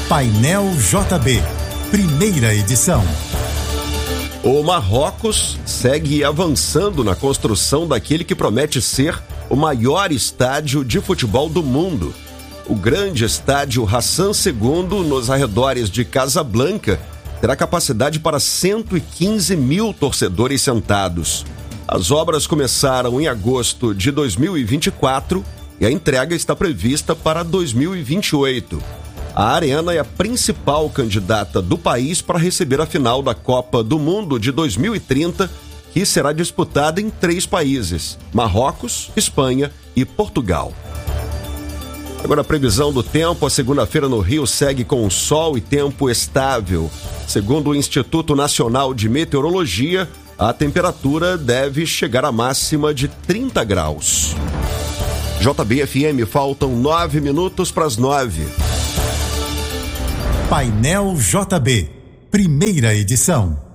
Painel JB, primeira edição. O Marrocos segue avançando na construção daquele que promete ser o maior estádio de futebol do mundo. O grande estádio Hassan II, nos arredores de Casablanca, terá capacidade para 115 mil torcedores sentados. As obras começaram em agosto de 2024 e a entrega está prevista para 2028. A Arena é a principal candidata do país para receber a final da Copa do Mundo de 2030, que será disputada em 3 países: Marrocos, Espanha e Portugal. Agora a previsão do tempo: a segunda-feira no Rio segue com sol e tempo estável. Segundo o Instituto Nacional de Meteorologia, a temperatura deve chegar à máxima de 30 graus. JB-FM, faltam 9 minutos para as 9. Painel JB, primeira edição.